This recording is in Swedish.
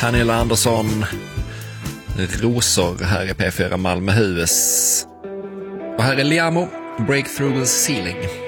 Pernilla Andersson, Rosor här i P4 Malmöhus. Och här är Liamo, Break Through the Ceiling.